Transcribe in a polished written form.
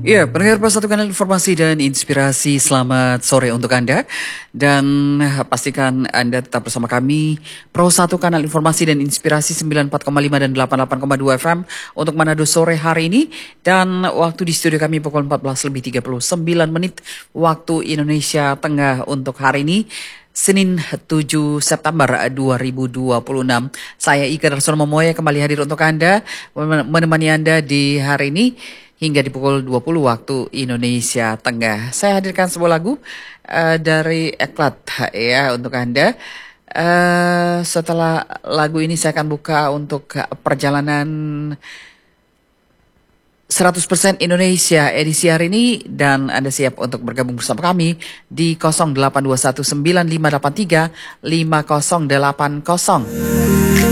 Ya, pendengar Persatu Kanal Informasi dan Inspirasi, selamat sore untuk Anda. Dan pastikan Anda tetap bersama kami, Pro 1 Kanal Informasi dan Inspirasi 94,5 dan 88,2 FM untuk Manado sore hari ini. Dan waktu di studio kami pukul 14:39 waktu Indonesia Tengah untuk hari ini. Senin 7 September 2026. Saya Ika Darsono Momoya kembali hadir untuk Anda, menemani Anda di hari ini hingga di pukul 20 waktu Indonesia Tengah. Saya hadirkan sebuah lagu dari Eklat ya untuk Anda. Setelah lagu ini saya akan buka untuk perjalanan 100% Indonesia edisi hari ini, dan Anda siap untuk bergabung bersama kami di 0821 9583 5080.